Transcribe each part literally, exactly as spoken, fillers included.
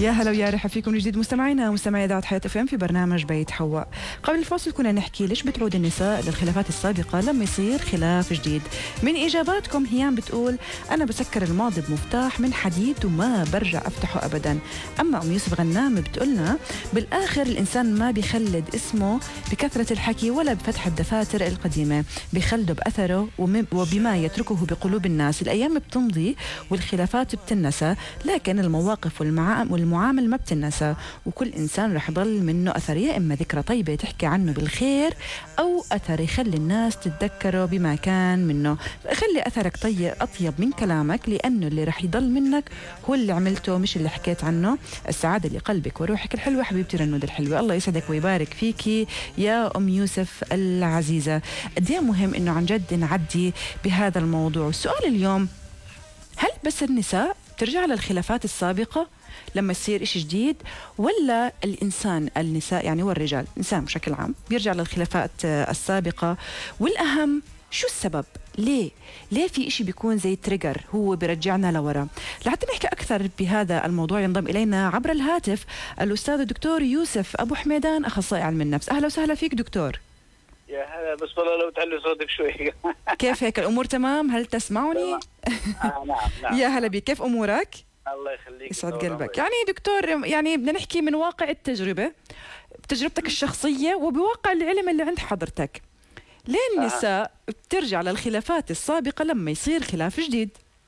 يا هلا ويا رحب فيكم من جديد مستمعينا مستمعي إذاعة حياة اف ام في برنامج بيت حواء. قبل الفاصل كنا نحكي ليش بتعود النساء للخلافات السابقة لما يصير خلاف جديد. من إجاباتكم هيام بتقول أنا بسكر الماضي بمفتاح من حديد وما برجع أفتحه أبدا. أما أم يوسف غنام بتقولنا بالآخر الإنسان ما بيخلد اسمه بكثرة الحكي ولا بفتح الدفاتر القديمة، بيخلده بأثره وبما يتركه بقلوب الناس. الأيام بتمضي والخلافات بتنسى، لكن المواقف والمعامل ما بتنسى، وكل إنسان رح يضل منه أثر، يا إما ذكرى طيبة تحكي عنه بالخير أو أثر يخلي الناس تتذكره بما كان منه. خلي أثرك طيب أطيب من كلامك، لأنه اللي رح يضل منك هو اللي عملته مش اللي حكيت عنه. السعادة لقلبك وروحك الحلوة حبيبتي رنود الحلوة. الله يسعدك ويبارك فيكي يا أم يوسف العزيزة. قد ايه مهم إنه عن جد نعدي بهذا الموضوع. السؤال اليوم، هل بس النساء ترجع للخلافات السابقة لما يصير إشي جديد، ولا الإنسان النساء يعني والرجال الإنسان بشكل عام بيرجع للخلافات السابقة؟ والأهم شو السبب؟ ليه؟ ليه في إشي بيكون زي تريجر هو بيرجعنا لورا؟ لحتى نحكي أكثر بهذا الموضوع ينضم إلينا عبر الهاتف الأستاذ الدكتور يوسف أبو حميدان، أخصائي علم النفس. أهلا وسهلا فيك دكتور. يا هلا، بس والله لو تعلي صوتك شوي. كيف هيك الأمور تمام؟ هل تسمعني؟ آه نعم نعم. يا هلا بك، كيف أمورك؟ الله يخليك. يسعد قلبك. يعني دكتور، يعني بدنا نحكي من واقع التجربة، بتجربتك الشخصية وبواقع العلم اللي عند حضرتك. ليه النساء آه. بترجع للخلافات السابقة لما يصير خلاف جديد؟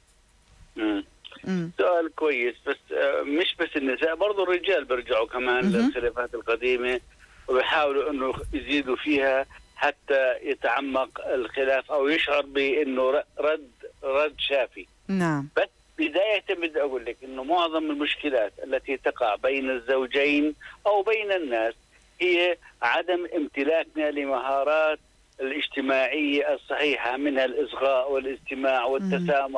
مم. مم. سؤال كويس، بس مش بس النساء، برضو الرجال بيرجعوا كمان مم. للخلافات القديمة وبيحاولوا انه يزيدوا فيها حتى يتعمق الخلاف او يشعر بانه رد رد شافي. نعم. بس بداية بدي اقول لك انه معظم المشكلات التي تقع بين الزوجين او بين الناس هي عدم امتلاكنا لمهارات الاجتماعية الصحيحة، منها الإصغاء والاستماع والتسامح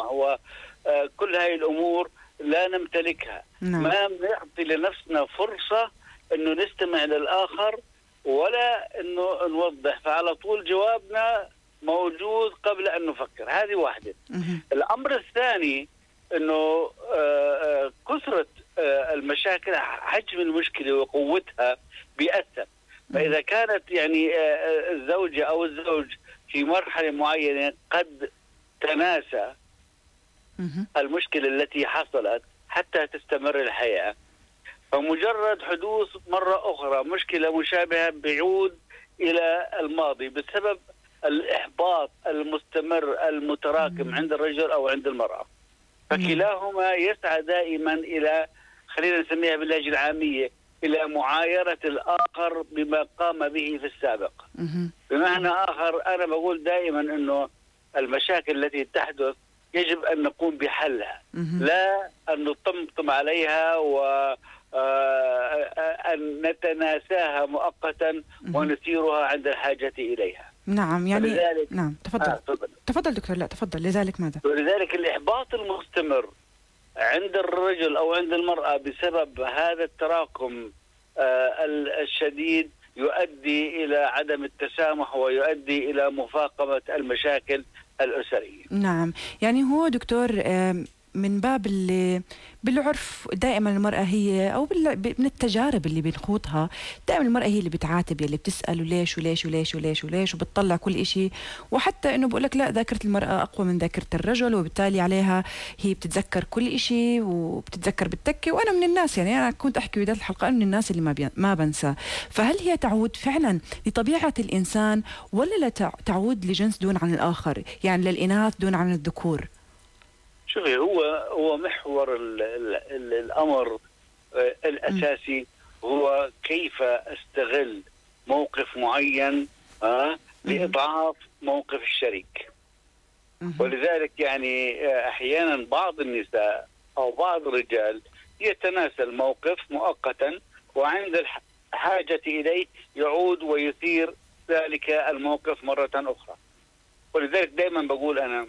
وكل هاي الأمور لا نمتلكها. نعم. ما نعطي لنفسنا فرصة أنه نستمع للآخر ولا أنه نوضح، فعلى طول جوابنا موجود قبل أن نفكر. هذه واحدة. الأمر الثاني أنه كثرة المشاكل، حجم المشكلة وقوتها بيأثر. فإذا كانت يعني الزوجة أو الزوج في مرحلة معينة قد تناسى المشكلة التي حصلت حتى تستمر الحياة، فمجرد حدوث مرة أخرى مشكلة مشابهة بيعود إلى الماضي بسبب الإحباط المستمر المتراكم عند الرجل أو عند المرأة. فكلاهما يسعى دائما إلى، خلينا نسميها باللهجة العامية، إلى معايرة الآخر بما قام به في السابق. بمعنى آخر، أنا بقول دائما أنه المشاكل التي تحدث يجب أن نقوم بحلها، لا أن نطمطم عليها وأن نتناساها مؤقتا ونثيرها عند الحاجة إليها. نعم يعني نعم تفضل. آه تفضل. تفضل دكتور. لا تفضل. لذلك ماذا؟ ولذلك الإحباط المستمر عند الرجل أو عند المرأة بسبب هذا التراكم آه الشديد يؤدي إلى عدم التسامح ويؤدي إلى مفاقمة المشاكل الأسرية. نعم، يعني هو دكتور من باب اللي بالعرف دائما المرأة هي، أو من التجارب اللي بنخوضها دائما المرأة هي اللي بتعاتب، يلي بتسأل وليش وليش وليش وليش وليش وبتطلع كل إشي، وحتى إنه بقول لك لا، ذاكرة المرأة أقوى من ذاكرة الرجل، وبالتالي عليها هي بتتذكر كل إشي وبتتذكر بالتكة. وأنا من الناس، يعني أنا كنت أحكي بداية الحلقة من الناس اللي ما بي... ما بنسى. فهل هي تعود فعلا لطبيعة الإنسان، ولا لا تعود لجنس دون عن الآخر، يعني للإناث دون عن الذكور؟ شوفي، هو هو محور ال ال ال الأمر الأساسي هو كيف أستغل موقف معين آه لإضعاف موقف الشريك. ولذلك يعني أحيانا بعض النساء أو بعض الرجال يتناسى الموقف مؤقتا، وعند الحاجة إليه يعود ويثير ذلك الموقف مرة أخرى. ولذلك دائما بقول أنا،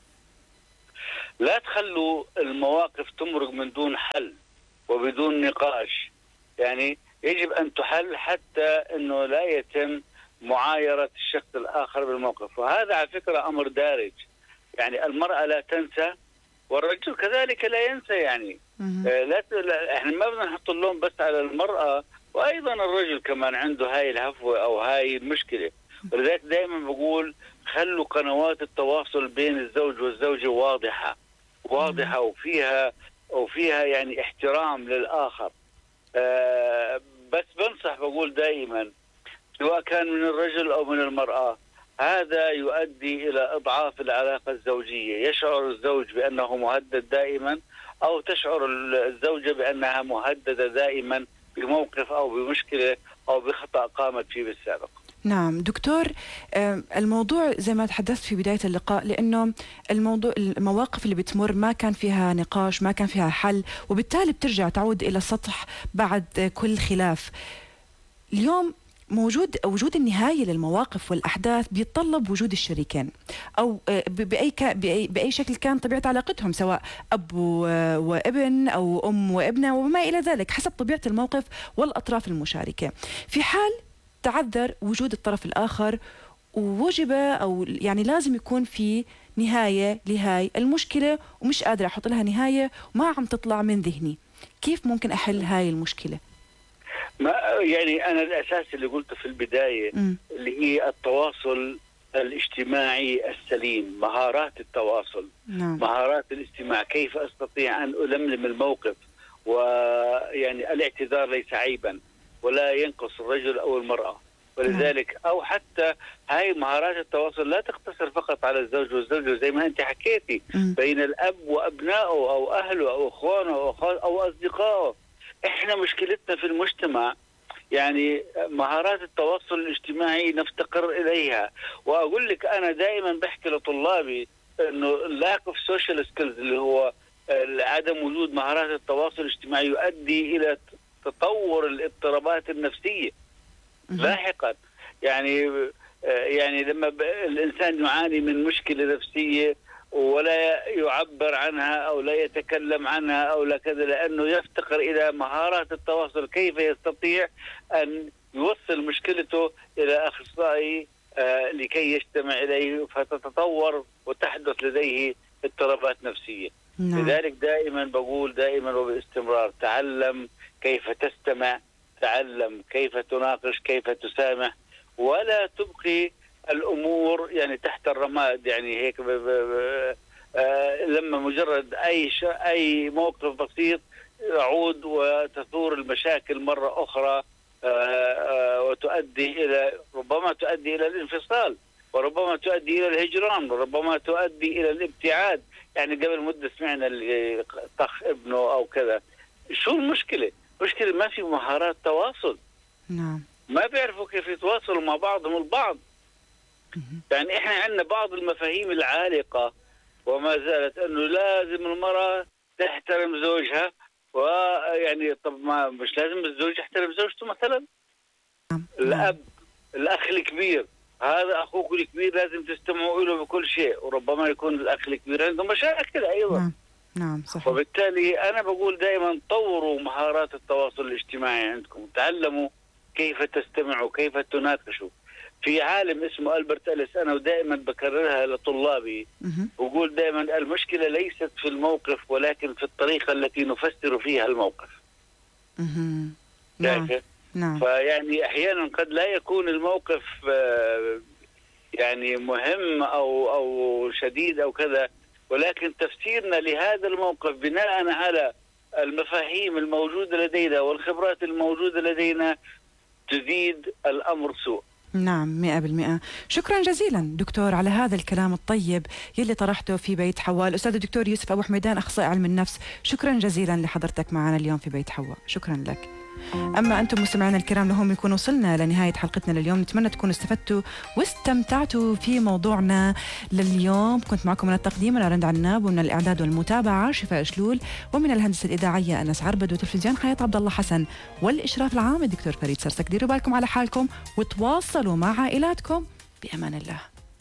لا تخلوا المواقف تمرق من دون حل وبدون نقاش. يعني يجب أن تحل حتى أنه لا يتم معايرة الشخص الآخر بالموقف. وهذا على فكرة أمر دارج، يعني المرأة لا تنسى والرجل كذلك لا ينسى يعني. آه لا, لا احنا ما بدنا نحط اللوم بس على المرأة، وأيضا الرجل كمان عنده هاي الهفوة أو هاي المشكلة. ولذلك دائما بقول خلوا قنوات التواصل بين الزوج والزوجة واضحة واضحة وفيها وفيها يعني احترام للآخر. آه بس بنصح بقول دائما سواء كان من الرجل أو من المرأة، هذا يؤدي إلى إضعاف العلاقة الزوجية. يشعر الزوج بأنه مهدد دائما، أو تشعر الزوجة بأنها مهددة دائما بموقف أو بمشكلة أو بخطأ قامت فيه بالسابق. نعم دكتور، الموضوع زي ما تحدثت في بداية اللقاء، لأنه الموضوع المواقف اللي بتمر ما كان فيها نقاش، ما كان فيها حل، وبالتالي بترجع تعود إلى السطح بعد كل خلاف. اليوم موجود وجود النهاية للمواقف والأحداث بيتطلب وجود الشريكين، أو بأي, بأي, بأي شكل كان طبيعة علاقتهم، سواء أب وابن أو أم وابنة وما إلى ذلك، حسب طبيعة الموقف والأطراف المشاركة. في حال تعذر وجود الطرف الآخر ووجب أو يعني لازم يكون في نهاية لهاي المشكلة، ومش قادرة أحط لها نهاية وما عم تطلع من ذهني، كيف ممكن أحل هاي المشكلة؟ ما يعني أنا الأساس اللي قلته في البداية م. اللي هي التواصل الاجتماعي السليم، مهارات التواصل. نعم. مهارات الاستماع، كيف أستطيع أن ألملم الموقف، ويعني الاعتذار ليس عيبا ولا ينقص الرجل أو المرأة. ولذلك أو حتى هاي مهارات التواصل لا تقتصر فقط على الزوج والزوجة زي ما أنت حكيتي، م. بين الأب وأبنائه أو أهله أو أخوانه أو, أو أصدقائه. إحنا مشكلتنا في المجتمع يعني مهارات التواصل الاجتماعي نفتقر إليها. وأقول لك أنا دائما بحكي لطلابي إنه lack of social skills اللي هو عدم وجود مهارات التواصل الاجتماعي يؤدي إلى تطور الاضطرابات النفسية لاحقا. يعني يعني لما الإنسان يعاني من مشكلة نفسية ولا يعبر عنها أو لا يتكلم عنها أو لا كذا، لأنه يفتقر إلى مهارات التواصل، كيف يستطيع أن يوصل مشكلته إلى أخصائي آه لكي يجتمع إليه فتتطور وتحدث لديه اضطرابات نفسية. نعم. لذلك دائما بقول دائما وباستمرار تعلم كيف تستمع، تعلم كيف تناقش، كيف تسامح، ولا تبقي الأمور يعني تحت الرماد. يعني هيك ب ب ب آه لما مجرد أي ش... أي موقف بسيط يعود وتثور المشاكل مرة أخرى، آه آه وتؤدي إلى ربما تؤدي إلى الانفصال، وربما تؤدي إلى الهجران، وربما تؤدي إلى الابتعاد. يعني قبل مدة سمعنا اللي طخ ابنه أو كذا. شو المشكلة؟ مشكلة ما في مهارات تواصل. نعم. ما بيعرفوا كيف يتواصلوا مع بعضهم البعض. يعني احنا عندنا بعض المفاهيم العالقة وما زالت انه لازم المرأة تحترم زوجها، ويعني طب ما مش لازم الزوج يحترم زوجته مثلا؟ الاب الاخ الكبير، هذا اخوك الكبير لازم تستمعوا له بكل شيء، وربما يكون الاخ الكبير عنده مشاكل ايضا. نعم. نعم صحيح. وبالتالي انا بقول دائما طوروا مهارات التواصل الاجتماعي عندكم، تعلموا كيف تستمعوا، كيف تناقشوا. في عالم اسمه ألبرت أليس أنا ودائما بكررها لطلابي، وقول دائما المشكلة ليست في الموقف ولكن في الطريقة التي نفسر فيها الموقف. نعم. نعم. فيعني أحيانا قد لا يكون الموقف يعني مهم أو أو شديد أو كذا، ولكن تفسيرنا لهذا الموقف بناء على المفاهيم الموجودة لدينا والخبرات الموجودة لدينا تزيد الأمر سوء. نعم مئة بالمئة. شكرا جزيلا دكتور على هذا الكلام الطيب يلي طرحته في بيت حواء. الأستاذ الدكتور يوسف أبو حميدان، أخصائي علم النفس، شكرا جزيلا لحضرتك معنا اليوم في بيت حواء. شكرا لك. أما أنتم مستمعينا الكرام، لهم يكون وصلنا لنهاية حلقتنا لليوم. نتمنى تكونوا استفدتوا واستمتعتوا في موضوعنا لليوم. كنت معكم من التقديم أنا رند عناب، ومن الإعداد والمتابعة شفاء شلول، ومن الهندسة الإذاعية أنس عربد، وتلفزيون حياة عبد الله حسن، والإشراف العام الدكتور فريد سرسك. ديروا بالكم على حالكم وتواصلوا مع عائلاتكم بأمان الله.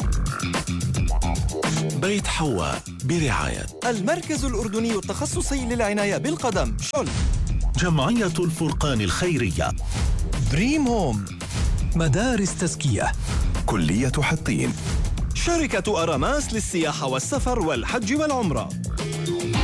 بيت حواء برعاية المركز الأردني التخصصي للعناية بالقدم شل، جمعية الفرقان الخيرية، دريم هوم، مدارس تزكية، كلية حطين، شركة أراماس للسياحة والسفر والحج والعمرة.